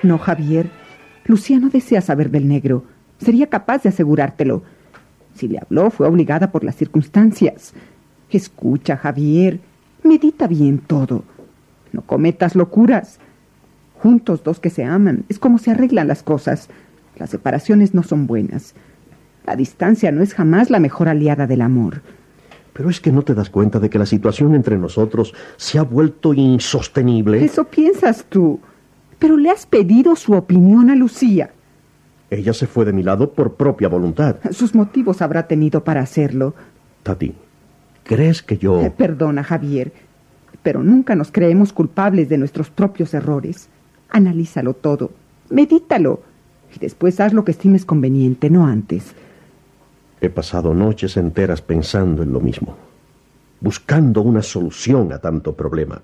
No, Javier. Lucía no desea saber del negro. Sería capaz de asegurártelo. Si le habló, fue obligada por las circunstancias. Escucha, Javier. Medita bien todo. No cometas locuras. Juntos, dos que se aman, es como se arreglan las cosas. Las separaciones no son buenas. La distancia no es jamás la mejor aliada del amor. Pero es que no te das cuenta de que la situación entre nosotros se ha vuelto insostenible. Eso piensas tú. Pero le has pedido su opinión a Lucía. Ella se fue de mi lado por propia voluntad. Sus motivos habrá tenido para hacerlo. Tati, ¿crees que yo...? Perdona, Javier, pero nunca nos creemos culpables de nuestros propios errores. Analízalo todo, medítalo, y después haz lo que estimes conveniente, no antes. He pasado noches enteras pensando en lo mismo, buscando una solución a tanto problema.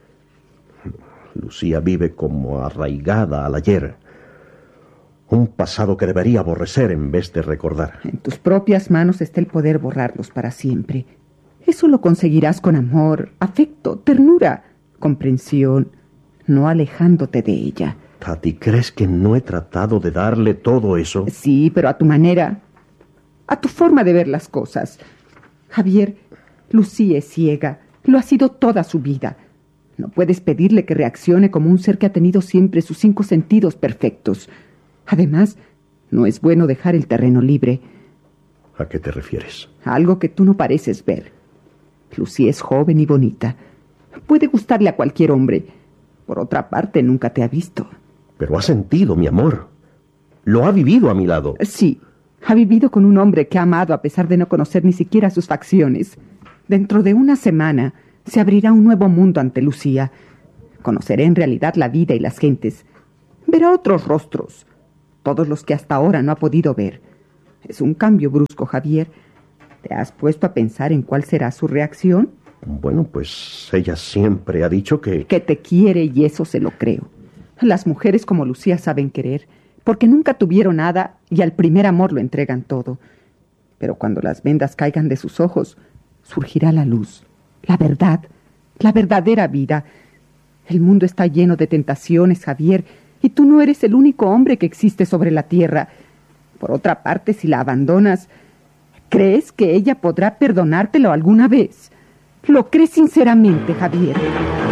Lucía vive como arraigada al ayer, un pasado que debería aborrecer en vez de recordar. En tus propias manos está el poder borrarlos para siempre. Eso lo conseguirás con amor, afecto, ternura, comprensión, no alejándote de ella. Tati, ¿crees que no he tratado de darle todo eso? Sí, pero a tu manera, a tu forma de ver las cosas. Javier, Lucía es ciega, lo ha sido toda su vida. No puedes pedirle que reaccione como un ser que ha tenido siempre sus 5 sentidos perfectos. Además, no es bueno dejar el terreno libre. ¿A qué te refieres? A algo que tú no pareces ver. Lucía es joven y bonita. Puede gustarle a cualquier hombre. Por otra parte, nunca te ha visto. Pero ha sentido mi amor. Lo ha vivido a mi lado. Sí, ha vivido con un hombre que ha amado a pesar de no conocer ni siquiera sus facciones. Dentro de una semana se abrirá un nuevo mundo ante Lucía. Conocerá en realidad la vida y las gentes. Verá otros rostros, todos los que hasta ahora no ha podido ver. Es un cambio brusco, Javier. ¿Te has puesto a pensar en cuál será su reacción? Bueno, pues ella siempre ha dicho que... Que te quiere, y eso se lo creo. Las mujeres como Lucía saben querer, porque nunca tuvieron nada y al primer amor lo entregan todo. Pero cuando las vendas caigan de sus ojos, surgirá la luz, la verdad, la verdadera vida. El mundo está lleno de tentaciones, Javier, y tú no eres el único hombre que existe sobre la tierra. Por otra parte, si la abandonas, ¿crees que ella podrá perdonártelo alguna vez? ¿Lo crees sinceramente, Javier?